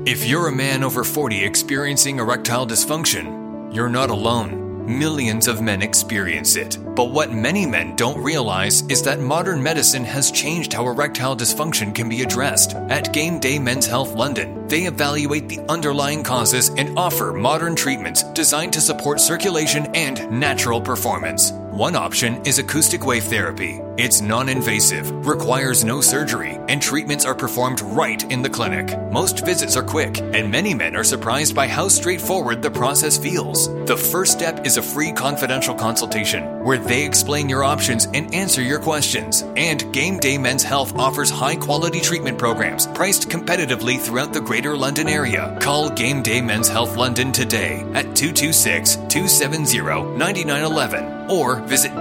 If you're a man over 40 experiencing erectile dysfunction, you're not alone. Millions of men experience it. But what many men don't realize is that modern medicine has changed how erectile dysfunction can be addressed. At Game Day Men's Health London, they evaluate the underlying causes and offer modern treatments designed to support circulation and natural performance. One option is acoustic wave therapy. It's non-invasive, requires no surgery, and treatments are performed right in the clinic. Most visits are quick, and many men are surprised by how straightforward the process feels. The first step is a free confidential consultation, where they explain your options and answer your questions. And Game Day Men's Health offers high-quality treatment programs priced competitively throughout the Greater London area. Call Game Day Men's Health London today at 226-270-9911 or visit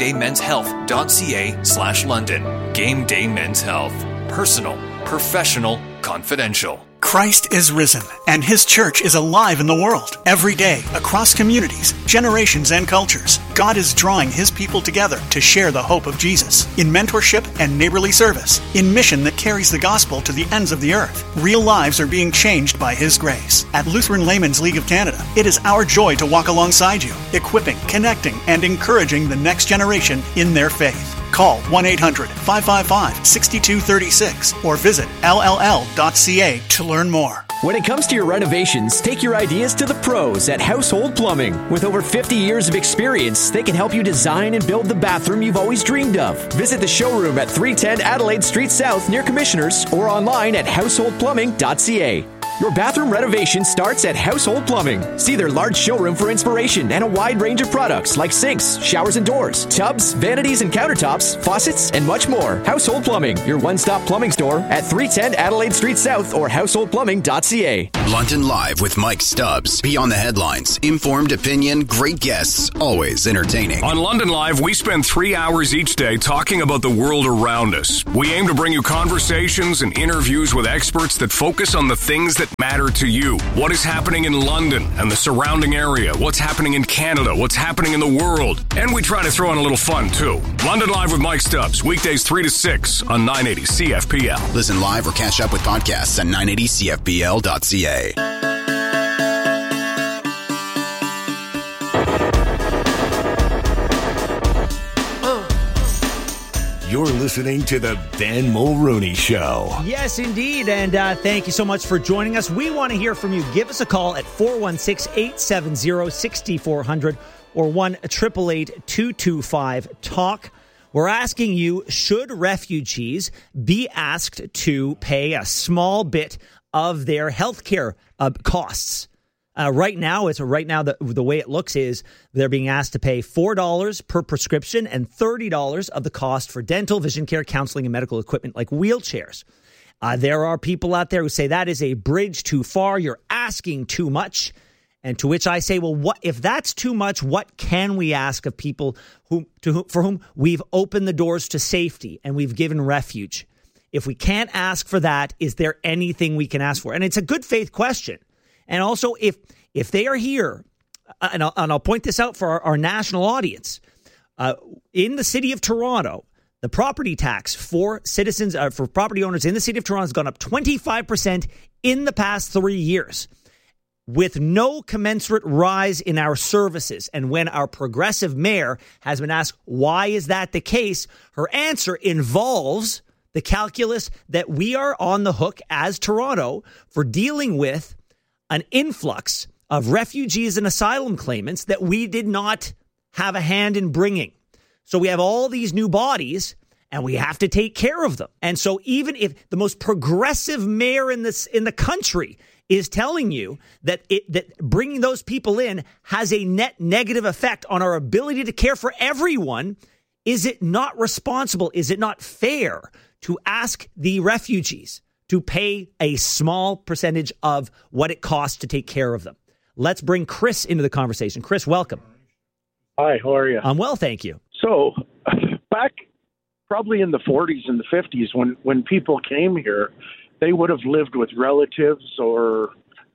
GameDayMen'sHealth.ca/London. Game Day Men's Health. Personal, professional, confidential. Christ is risen, and His church is alive in the world. Every day, across communities, generations, and cultures, God is drawing His people together to share the hope of Jesus. In mentorship and neighborly service, in mission that carries the gospel to the ends of the earth, real lives are being changed by His grace. At Lutheran Laymen's League of Canada, it is our joy to walk alongside you, equipping, connecting, and encouraging the next generation in their faith. Call 1-800-555-6236 or visit lll.ca to learn more. When it comes to your renovations, take your ideas to the pros at Household Plumbing. With over 50 years of experience, they can help you design and build the bathroom you've always dreamed of. Visit the showroom at 310 Adelaide Street South near Commissioners or online at householdplumbing.ca. Your bathroom renovation starts at Household Plumbing. See their large showroom for inspiration and a wide range of products like sinks, showers and doors, tubs, vanities and countertops, faucets, and much more. Household Plumbing, your one-stop plumbing store at 310 Adelaide Street South or householdplumbing.ca. London Live with Mike Stubbs. Beyond the headlines, informed opinion, great guests, always entertaining. On London Live, we spend 3 hours each day talking about the world around us. We aim to bring you conversations and interviews with experts that focus on the things that matter to you. What is happening in London and the surrounding area? What's happening in Canada? What's happening in the world? And we try to throw in a little fun, too. London Live with Mike Stubbs, weekdays 3 to 6 on 980 CFPL. Listen live or catch up with podcasts at 980CFPL.ca. You're listening to the Ben Mulrooney Show. Yes, indeed. And thank you so much for joining us. We want to hear from you. Give us a call at 416-870-6400 or 1-888-225-TALK. We're asking you, should refugees be asked to pay a small bit of their healthcare costs? Right now, the way it looks is they're being asked to pay $4 per prescription and $30 of the cost for dental, vision care, counseling, and medical equipment like wheelchairs. There are people out there who say that is a bridge too far. You're asking too much. And to which I say, well, what if that's too much? What can we ask of people for whom we've opened the doors to safety and we've given refuge? If we can't ask for that, is there anything we can ask for? And it's a good faith question. And also, if they are here, and I'll point this out for our national audience, in the city of Toronto, the property tax for citizens, for property owners in the city of Toronto has gone up 25% in the past 3 years, with no commensurate rise in our services. And when our progressive mayor has been asked, why is that the case? Her answer involves the calculus that we are on the hook as Toronto for dealing with an influx of refugees and asylum claimants that we did not have a hand in bringing. So we have all these new bodies and we have to take care of them. And so even if the most progressive mayor in the country is telling you that bringing those people in has a net negative effect on our ability to care for everyone, is it not responsible? Is it not fair to ask the refugees to pay a small percentage of what it costs to take care of them? Let's bring Chris into the conversation. Chris, welcome. Hi, how are you? I'm well, thank you. So, back probably in the 40s and the 50s, when people came here, they would have lived with relatives, or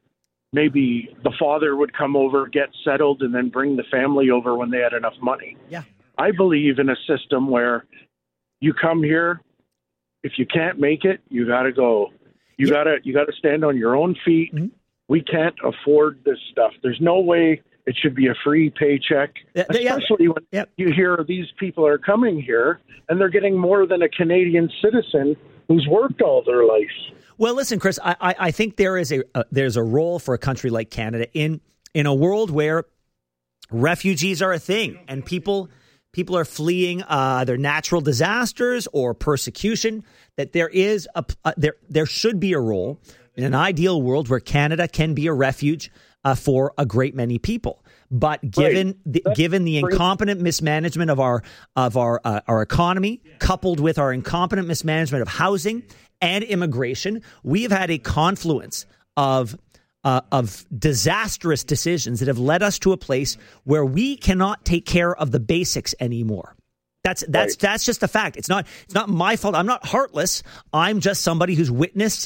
maybe the father would come over, get settled, and then bring the family over when they had enough money. Yeah. I believe in a system where you come here, if you can't make it, you got to go. You gotta stand on your own feet. Mm-hmm. We can't afford this stuff. There's no way it should be a free paycheck, especially when you hear these people are coming here and they're getting more than a Canadian citizen who's worked all their life. Well, listen, Chris, I think there's a role for a country like Canada in a world where refugees are a thing and people are fleeing either natural disasters or persecution. That there should be a role in an ideal world where Canada can be a refuge for a great many people. But given the incompetent mismanagement of our economy, coupled with our incompetent mismanagement of housing and immigration, we have had a confluence of disastrous decisions that have led us to a place where we cannot take care of the basics anymore. That's just a fact. It's not my fault. I'm not heartless. I'm just somebody who's witnessed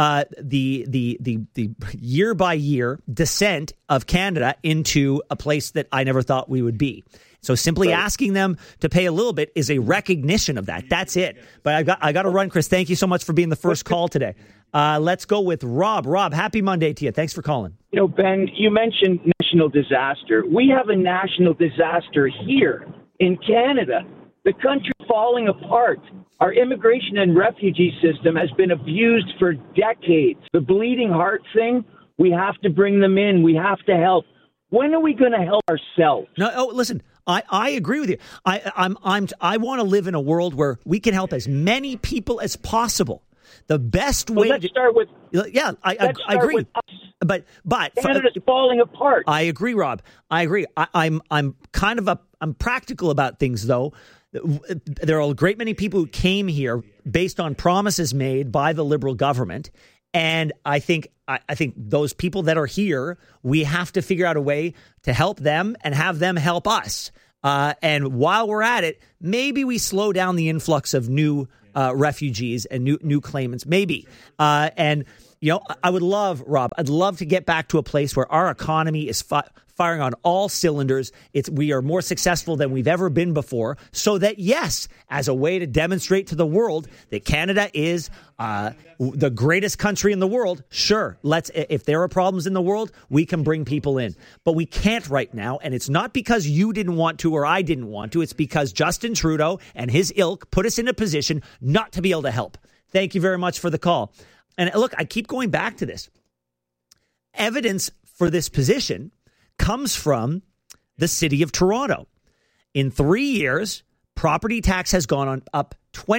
the year by year descent of Canada into a place that I never thought we would be. So simply asking them to pay a little bit is a recognition of that. That's it. But I got to run, Chris. Thank you so much for being the first call today. Let's go with Rob. Rob, happy Monday to you. Thanks for calling. Ben, you mentioned national disaster. We have a national disaster here in Canada. The country falling apart. Our immigration and refugee system has been abused for decades. The bleeding heart thing, we have to bring them in. We have to help. When are we going to help ourselves? No, listen, I agree with you. I want to live in a world where we can help as many people as possible. The best way. Let's start with. Yeah, I agree. With us. But Canada's falling apart. I agree, Rob. I agree. I'm practical about things, though. There are a great many people who came here based on promises made by the Liberal government. And I think those people that are here, we have to figure out a way to help them and have them help us. And while we're at it, maybe we slow down the influx of new refugees and new claimants, maybe. And, I would love, Rob, I'd love to get back to a place where our economy is firing on all cylinders. We are more successful than we've ever been before, so that, yes, as a way to demonstrate to the world that Canada is the greatest country in the world, sure, if there are problems in the world, we can bring people in. But we can't right now, and it's not because you didn't want to or I didn't want to. It's because Justin Trudeau and his ilk put us in a position not to be able to help. Thank you very much for the call. And look, I keep going back to this. Evidence for this position comes from the city of Toronto. In 3 years, property tax has gone up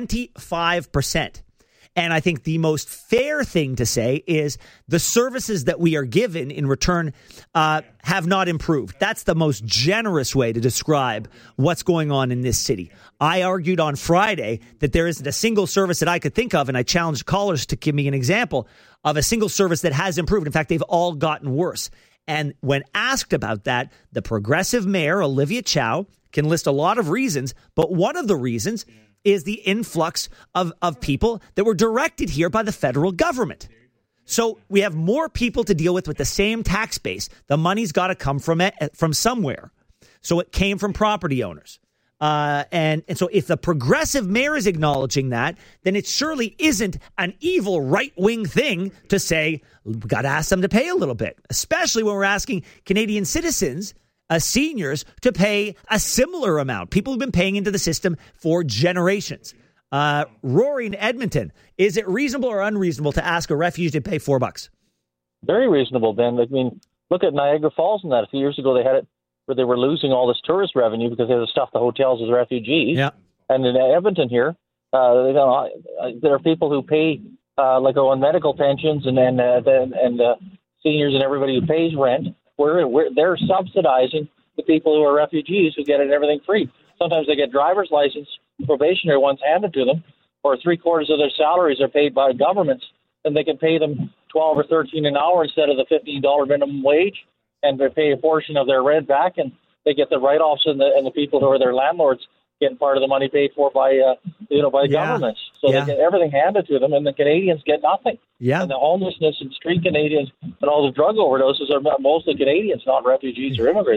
25%. And I think the most fair thing to say is the services that we are given in return have not improved. That's the most generous way to describe what's going on in this city. I argued on Friday that there isn't a single service that I could think of, and I challenged callers to give me an example of a single service that has improved. In fact, they've all gotten worse. And when asked about that, the progressive mayor, Olivia Chow, can list a lot of reasons, but one of the reasons is the influx of people that were directed here by the federal government. So we have more people to deal with the same tax base. The money's got to come from somewhere. So it came from property owners. And so if the progressive mayor is acknowledging that, then it surely isn't an evil right-wing thing to say, we've got to ask them to pay a little bit, especially when we're asking Canadian citizens, seniors, to pay a similar amount. People have been paying into the system for generations. Rory in Edmonton, is it reasonable or unreasonable to ask a refugee to pay $4? Very reasonable, Ben. I mean, look at Niagara Falls and that. A few years ago, they had it where they were losing all this tourist revenue because they had to stuff the hotels with refugees. Yeah. And in Edmonton here, there are people who pay on medical pensions and seniors and everybody who pays rent. They're subsidizing the people who are refugees who get it everything free. Sometimes they get driver's license, probationary ones handed to them, or 3/4 of their salaries are paid by governments, and they can pay them $12 or $13 an hour instead of the $15 minimum wage, and they pay a portion of their rent back, and they get the write-offs, and the people who are their landlords getting part of the money paid for by governments. So they get everything handed to them, and the Canadians get nothing. Yeah. And the homelessness and street Canadians and all the drug overdoses are mostly Canadians, not refugees or immigrants.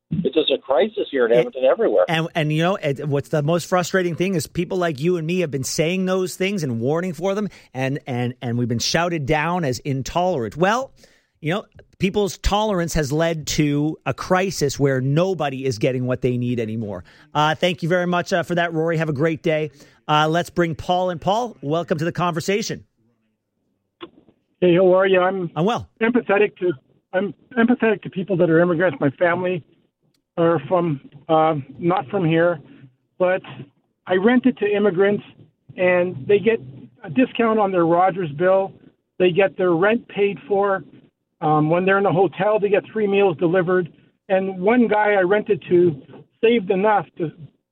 It's just a crisis here in Edmonton everywhere. And you know, what's the most frustrating thing is people like you and me have been saying those things and warning for them, and we've been shouted down as intolerant. Well, you know, people's tolerance has led to a crisis where nobody is getting what they need anymore. Thank you very much for that, Rory. Have a great day. Let's bring Paul in. Paul, welcome to the conversation. Hey, how are you? I'm well. I'm empathetic to people that are immigrants. My family are from not from here, but I rented to immigrants, and they get a discount on their Rogers bill. They get their rent paid for. When they're in a hotel, they get 3 meals delivered. And one guy I rented to saved enough to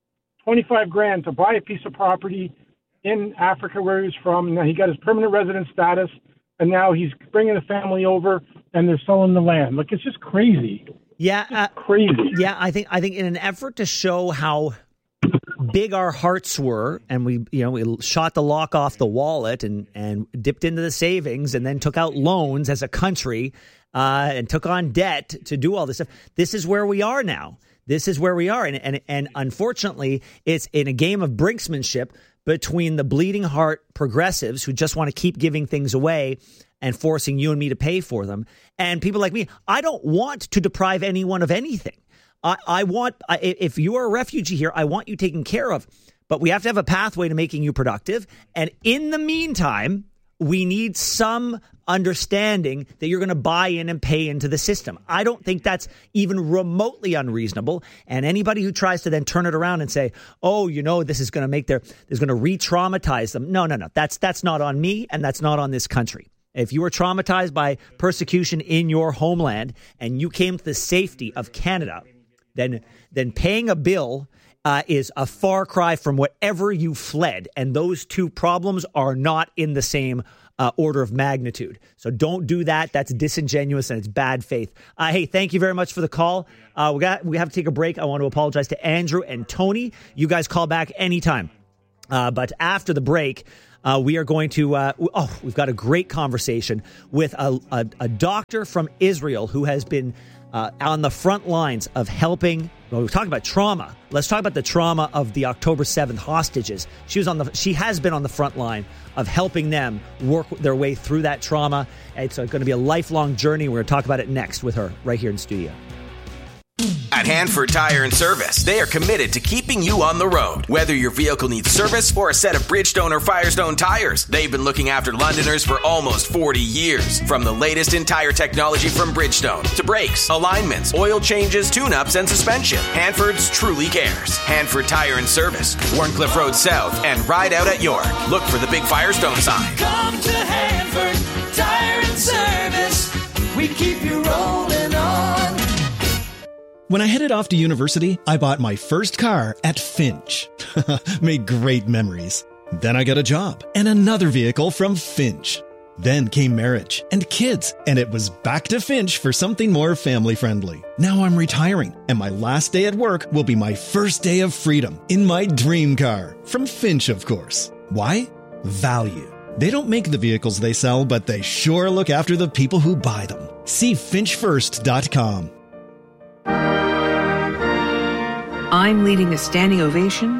$25,000 to buy a piece of property in Africa where he was from. Now he got his permanent resident status, and now he's bringing the family over, and they're selling the land. Like, it's just crazy. Yeah, crazy. Yeah, I think in an effort to show how big our hearts were, and we shot the lock off the wallet and dipped into the savings and then took out loans as a country and took on debt to do all this stuff. This is where we are now. This is where we are. And unfortunately, it's in a game of brinksmanship between the bleeding heart progressives who just want to keep giving things away and forcing you and me to pay for them, and people like me. I don't want to deprive anyone of anything. I want, if you are a refugee here, I want you taken care of. But we have to have a pathway to making you productive. And in the meantime, we need some understanding that you're going to buy in and pay into the system. I don't think that's even remotely unreasonable. And anybody who tries to then turn it around and say, oh, you know, this is going to make this is going to re-traumatize them. No. That's not on me, and that's not on this country. If you were traumatized by persecution in your homeland and you came to the safety of Canada, then paying a bill is a far cry from whatever you fled. And those two problems are not in the same order of magnitude. So don't do that. That's disingenuous and it's bad faith. Hey, thank you very much for the call. We have to take a break. I want to apologize to Andrew and Tony. You guys call back anytime. But after the break, we are going to, we've got a great conversation with a doctor from Israel who has been on the front lines of helping. Well, we're talking about trauma. Let's talk about the trauma of the October 7th hostages. She has been on the front line of helping them work their way through that trauma. It's going to be a lifelong journey. We're going to talk about it next with her right here in studio. At Hanford Tire and Service, they are committed to keeping you on the road. Whether your vehicle needs service or a set of Bridgestone or Firestone tires, they've been looking after Londoners for almost 40 years. From the latest in tire technology from Bridgestone to brakes, alignments, oil changes, tune-ups, and suspension, Hanford's truly cares. Hanford Tire and Service, Warncliffe Road South, and Ride Out at York. Look for the big Firestone sign. Come to Hanford Tire and Service. We keep you rolling on. When I headed off to university, I bought my first car at Finch. Made great memories. Then I got a job and another vehicle from Finch. Then came marriage and kids, and it was back to Finch for something more family-friendly. Now I'm retiring, and my last day at work will be my first day of freedom in my dream car. From Finch, of course. Why? Value. They don't make the vehicles they sell, but they sure look after the people who buy them. See finchfirst.com. I'm leading a standing ovation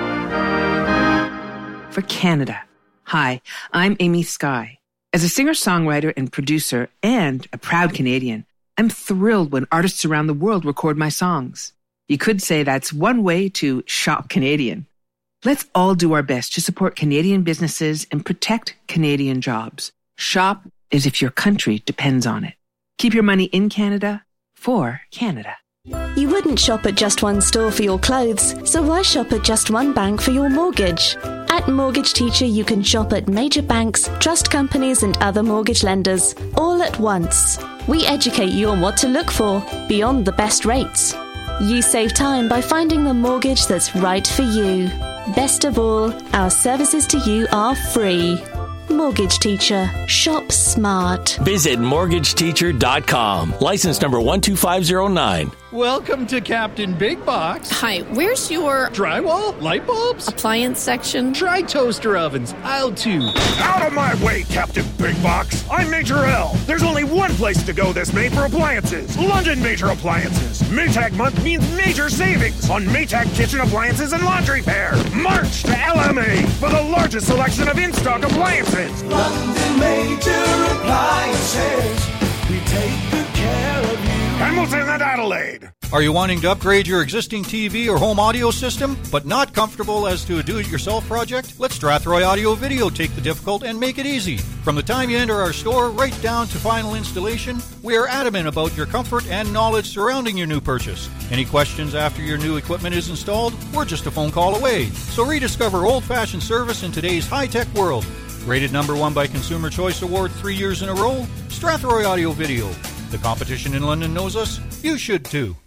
for Canada. Hi, I'm Amy Skye. As a singer-songwriter and producer and a proud Canadian, I'm thrilled when artists around the world record my songs. You could say that's one way to shop Canadian. Let's all do our best to support Canadian businesses and protect Canadian jobs. Shop as if your country depends on it. Keep your money in Canada for Canada. You wouldn't shop at just one store for your clothes, so why shop at just one bank for your mortgage? At Mortgage Teacher, you can shop at major banks, trust companies, and other mortgage lenders, all at once. We educate you on what to look for, beyond the best rates. You save time by finding the mortgage that's right for you. Best of all, our services to you are free. Mortgage Teacher. Shop smart. Visit mortgageteacher.com. License number 12509. Welcome to Captain Big Box. Hi, where's your... drywall? Light bulbs? appliance section? Try toaster ovens. Aisle 2. Out of my way, Captain Big Box. I'm Major L. There's only one place to go this May for appliances. London Major Appliances. Maytag month means major savings on Maytag kitchen appliances and laundry pair. March to LMA for the largest selection of in-stock appliances. London Major Appliances. We take good care of you. Hamilton and Adelaide. Are you wanting to upgrade your existing TV or home audio system, but not comfortable as to a do-it-yourself project? Let Strathroy Audio Video take the difficult and make it easy. From the time you enter our store right down to final installation, we are adamant about your comfort and knowledge surrounding your new purchase. Any questions after your new equipment is installed? We're just a phone call away. So rediscover old-fashioned service in today's high-tech world. Rated number 1 by Consumer Choice Award 3 years in a row, Strathroy Audio Video. The competition in London knows us. You should too.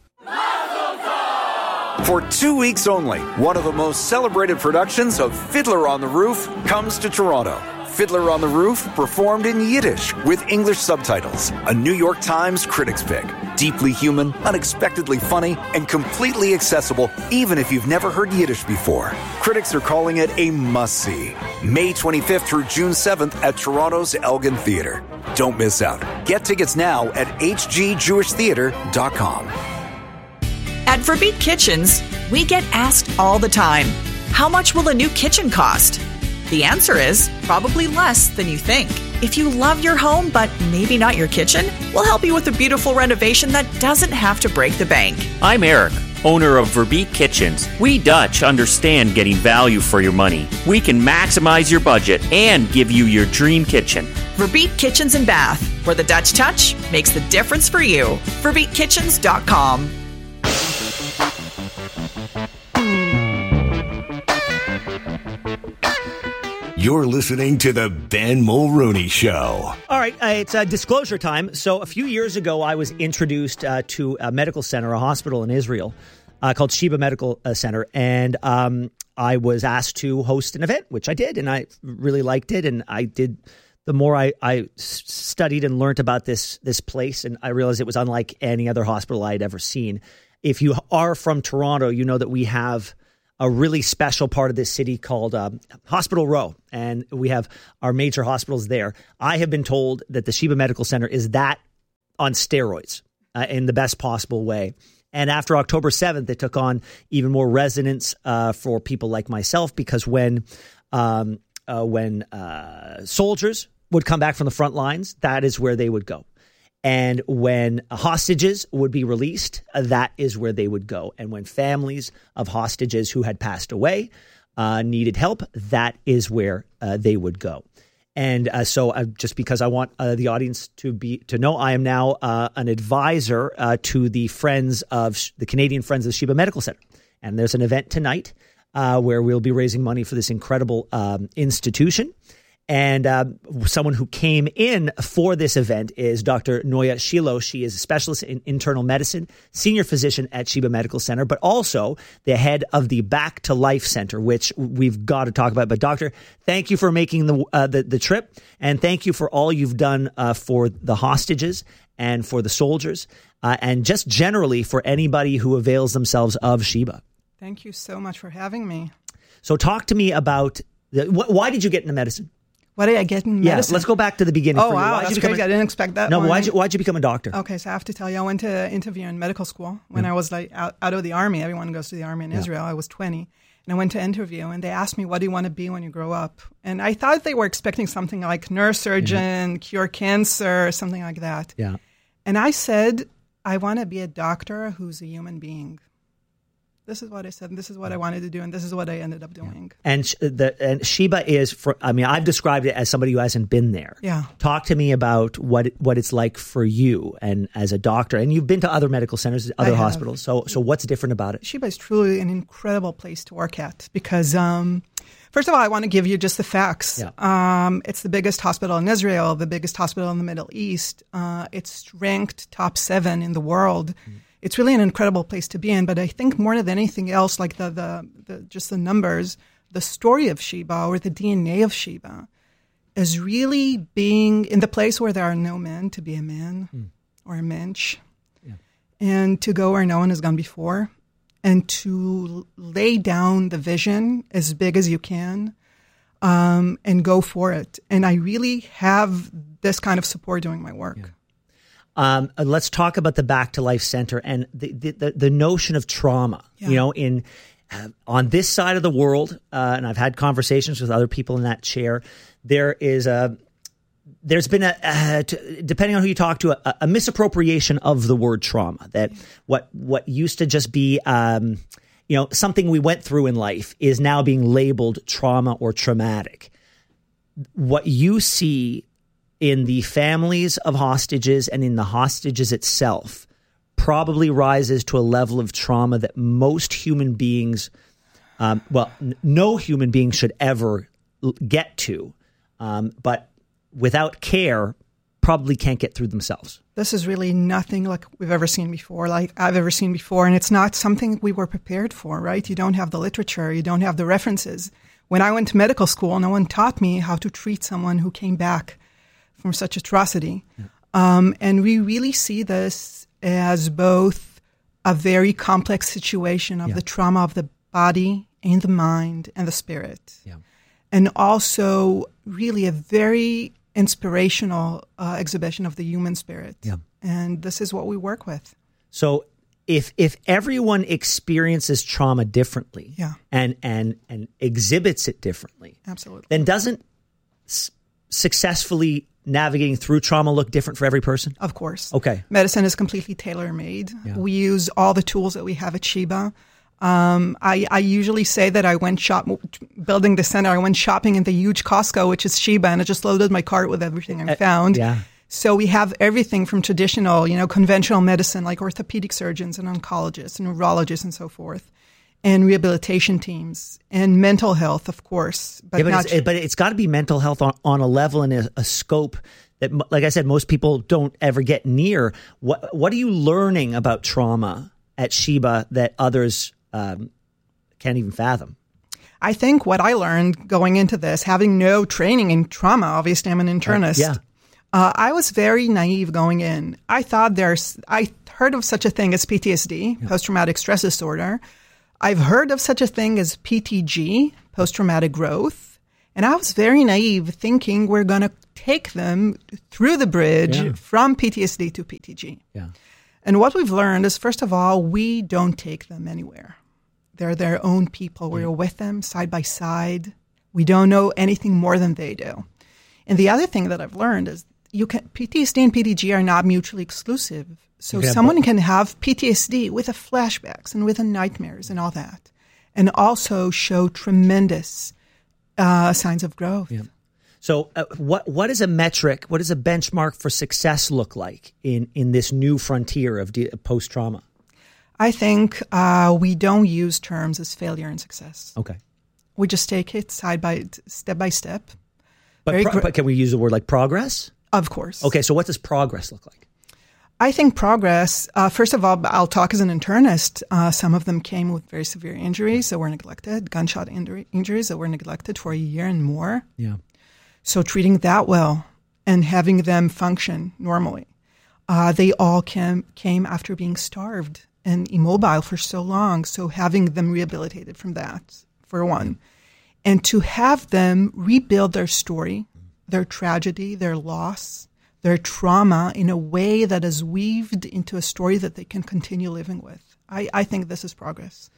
For 2 weeks only, one of the most celebrated productions of Fiddler on the Roof comes to Toronto. Fiddler on the Roof, performed in Yiddish with English subtitles. A New York Times critics pick. Deeply human, unexpectedly funny, and completely accessible even if you've never heard Yiddish before. Critics are calling it a must-see. May 25th through June 7th at Toronto's Elgin Theatre. Don't miss out. Get tickets now at hgjewishtheatre.com. At Verbeek Kitchens, we get asked all the time, how much will a new kitchen cost? The answer is probably less than you think. If you love your home, but maybe not your kitchen, we'll help you with a beautiful renovation that doesn't have to break the bank. I'm Eric, owner of Verbeek Kitchens. We Dutch understand getting value for your money. We can maximize your budget and give you your dream kitchen. Verbeek Kitchens and Bath, where the Dutch touch makes the difference for you. VerbeekKitchens.com. You're listening to the Ben Mulrooney Show. All right, it's disclosure time. So a few years ago, I was introduced to a medical center, a hospital in Israel called Sheba Medical Center. And I was asked to host an event, which I did. And I really liked it. And I did, the more I studied and learned about this place, and I realized it was unlike any other hospital I had ever seen. If you are from Toronto, you know that we have a really special part of this city called Hospital Row, and we have our major hospitals there. I have been told that the Sheba Medical Center is that on steroids in the best possible way. And after October 7th, it took on even more resonance for people like myself, because when soldiers would come back from the front lines, that is where they would go. And when hostages would be released, that is where they would go. And when families of hostages who had passed away needed help, that is where they would go. And so just because I want the audience to know, I am now an advisor to the Canadian Friends of Sheba Medical Center. And there's an event tonight where we'll be raising money for this incredible institution. And someone who came in for this event is Dr. Noya Shilo. She is a specialist in internal medicine, senior physician at Sheba Medical Center, but also the head of the Back to Life Center, which we've got to talk about. But Doctor, thank you for making the trip, and thank you for all you've done for the hostages and for the soldiers, and just generally for anybody who avails themselves of Sheba. Thank you so much for having me. So talk to me about why did you get into medicine? Why did I get in medicine? Yeah, let's go back to the beginning. Oh, wow, that's crazy. I didn't expect that. No, why'd you become a doctor? Okay, so I have to tell you, I went to interview in medical school when I was like out of the army. Everyone goes to the army in Israel. I was 20, and I went to interview, and they asked me, what do you want to be when you grow up? And I thought they were expecting something like neurosurgeon, cure cancer, something like that. Yeah. And I said, I want to be a doctor who's a human being. This is what I said, and this is what I wanted to do, and this is what I ended up doing. And Sheba is, I've described it as somebody who hasn't been there. Yeah. Talk to me about what it's like for you and as a doctor. And you've been to other medical centers, other hospitals. So what's different about it? Sheba is truly an incredible place to work at because, first of all, I want to give you just the facts. Yeah. It's the biggest hospital in Israel, the biggest hospital in the Middle East. It's ranked top 7 in the world. It's really an incredible place to be in, but I think more than anything else, like the just the numbers, the story of Sheba or the DNA of Sheba is really being in the place where there are no men to be a man or a mensch. Yeah. and to go where no one has gone before, and to lay down the vision as big as you can, and go for it. And I really have this kind of support doing my work. Yeah. Let's talk about the Back to Life Center and the notion of trauma. Yeah. You know, on this side of the world, and I've had conversations with other people in that chair. There's been depending on who you talk to, a misappropriation of the word trauma. That what used to just be something we went through in life is now being labeled trauma or traumatic. What you see in the families of hostages and in the hostages itself probably rises to a level of trauma that most human beings, no human being should ever get to, but without care, probably can't get through themselves. This is really nothing like we've ever seen before, like I've ever seen before. And it's not something we were prepared for, right? You don't have the literature. You don't have the references. When I went to medical school, no one taught me how to treat someone who came back from such atrocity. Yeah. And we really see this as both a very complex situation of the trauma of the body and the mind and the spirit. Yeah. And also really a very inspirational exhibition of the human spirit. Yeah. And this is what we work with. So if everyone experiences trauma differently and exhibits it differently, absolutely, then doesn't successfully navigating through trauma look different for every person? Of course. Okay. Medicine is completely tailor-made. Yeah. We use all the tools that we have at Sheba. I usually say that I went building the center. I went shopping in the huge Costco, which is Sheba, and I just loaded my cart with everything I found. Yeah. So we have everything from traditional, conventional medicine like orthopedic surgeons and oncologists and neurologists and so forth, and rehabilitation teams and mental health, of course. But it's got to be mental health on a level and a scope that, like I said, most people don't ever get near. What are you learning about trauma at Sheba that others can't even fathom? I think what I learned going into this, having no training in trauma, obviously I'm an internist. I was very naive going in. I thought I heard of such a thing as PTSD, post-traumatic stress disorder. I've heard of such a thing as PTG, post-traumatic growth. And I was very naive thinking we're going to take them through the bridge from PTSD to PTG. Yeah. And what we've learned is, first of all, we don't take them anywhere. They're their own people. We're with them side by side. We don't know anything more than they do. And the other thing that I've learned is PTSD and PTG are not mutually exclusive. So someone can have PTSD with the flashbacks and with the nightmares and all that, and also show tremendous signs of growth. Yeah. So what is a metric, what does a benchmark for success look like in this new frontier of post-trauma? I think we don't use terms as failure and success. Okay. We just take it step by step. But can we use the word like progress? Of course. Okay, so what does progress look like? I think progress, first of all, I'll talk as an internist. Some of them came with very severe injuries that were neglected, gunshot injuries that were neglected for a year and more. Yeah. So treating that well and having them function normally. They all came after being starved and immobile for so long. So having them rehabilitated from that, for one. And to have them rebuild their story, their tragedy, their loss, their trauma in a way that is weaved into a story that they can continue living with. I think this is progress.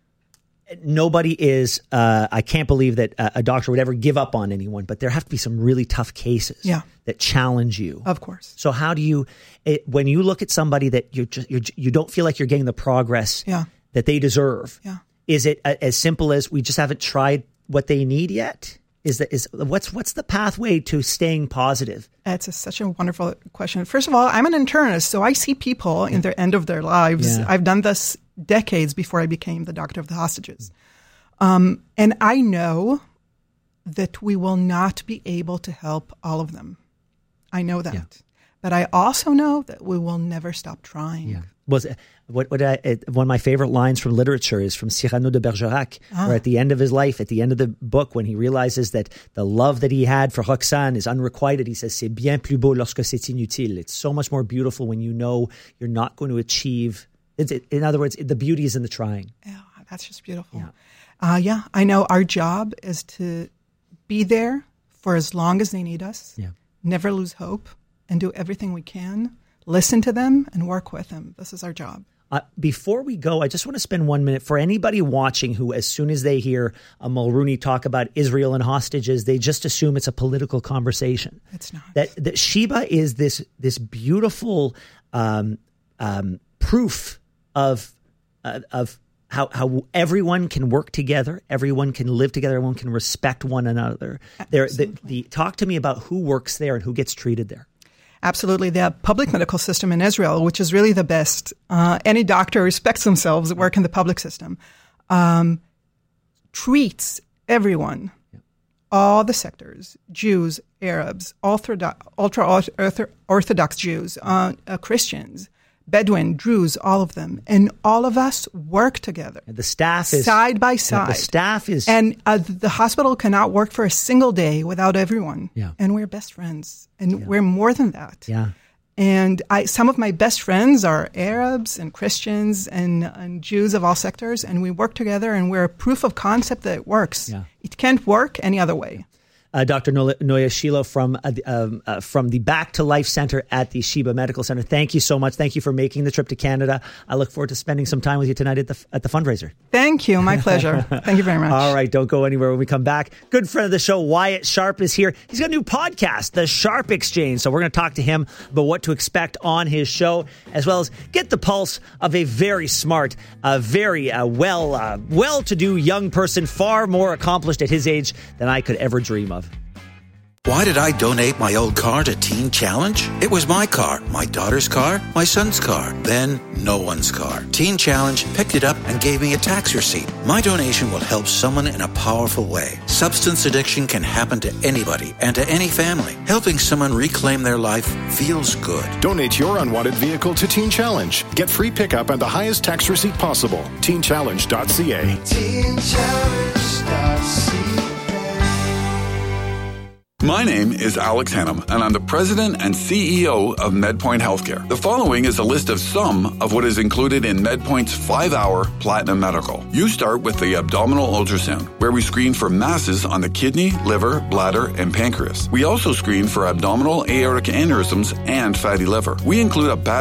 Nobody is, I can't believe that a doctor would ever give up on anyone, but there have to be some really tough cases that challenge you. Of course. So how do you, when you look at somebody that you don't feel like you're getting the progress that they deserve, is it as simple as we just haven't tried what they need yet? What's the pathway to staying positive? It's such a wonderful question. First of all, I'm an internist, so I see people in the end of their lives. Yeah. I've done this decades before I became the doctor of the hostages. And I know that we will not be able to help all of them. I know that. Yeah. But I also know that we will never stop trying. Yeah. One of my favorite lines from literature is from Cyrano de Bergerac, where at the end of his life, at the end of the book, when he realizes that the love that he had for Roxane is unrequited, he says, "C'est bien plus beau lorsque c'est inutile." It's so much more beautiful when you know you're not going to achieve. In other words, the beauty is in the trying. Yeah, that's just beautiful. Yeah, I know our job is to be there for as long as they need us. Yeah. Never lose hope and do everything we can. Listen to them and work with them. This is our job. Before we go, I just want to spend 1 minute for anybody watching who, as soon as they hear a Mulrooney talk about Israel and hostages, they just assume it's a political conversation. It's not. That Sheba is this beautiful proof of how everyone can work together, everyone can live together, everyone can respect one another. Talk to me about who works there and who gets treated there. Absolutely. The public medical system in Israel, which is really the best, any doctor respects themselves that work in the public system, treats everyone, all the sectors, Jews, Arabs, ultra-Orthodox Jews, Christians, Bedouin, Druze, all of them. And all of us work together. And the staff is... Side by side. The staff is... And the hospital cannot work for a single day without everyone. Yeah. And we're best friends. And we're more than that. Yeah. And some of my best friends are Arabs and Christians and Jews of all sectors. And we work together and we're a proof of concept that it works. Yeah. It can't work any other way. Dr. Noya Shiloh from the Back to Life Center at the Sheba Medical Center. Thank you so much. Thank you for making the trip to Canada. I look forward to spending some time with you tonight at the fundraiser. Thank you. My pleasure. Thank you very much. All right. Don't go anywhere when we come back. Good friend of the show, Wyatt Sharp, is here. He's got a new podcast, The Sharp Exchange. So we're going to talk to him about what to expect on his show, as well as get the pulse of a very smart, very well-to-do young person, far more accomplished at his age than I could ever dream of. Why did I donate my old car to Teen Challenge? It was my car, my daughter's car, my son's car, then no one's car. Teen Challenge picked it up and gave me a tax receipt. My donation will help someone in a powerful way. Substance addiction can happen to anybody and to any family. Helping someone reclaim their life feels good. Donate your unwanted vehicle to Teen Challenge. Get free pickup and the highest tax receipt possible. TeenChallenge.ca. TeenChallenge.ca. My name is Alex Hannum, and I'm the president and CEO of MedPoint Healthcare. The following is a list of some of what is included in MedPoint's 5-hour Platinum Medical. You start with the abdominal ultrasound, where we screen for masses on the kidney, liver, bladder, and pancreas. We also screen for abdominal aortic aneurysms and fatty liver. We include a battery